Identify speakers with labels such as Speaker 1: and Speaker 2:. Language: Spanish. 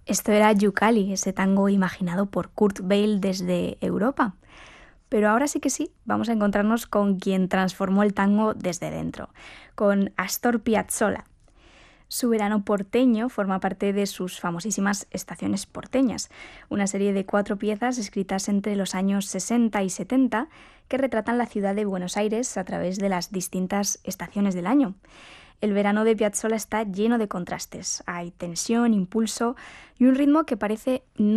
Speaker 1: Esto era Yukali, ese tango imaginado por Kurt Weill desde Europa. Pero ahora sí que sí, vamos a encontrarnos con quien transformó el tango desde dentro, con Astor Piazzolla. Su verano porteño forma parte de sus famosísimas Estaciones porteñas, una serie de 4 piezas escritas entre los años 60 y 70 que retratan la ciudad de Buenos Aires a través de las distintas estaciones del año. El verano de Piazzolla está lleno de contrastes. Hay tensión, impulso y un ritmo que parece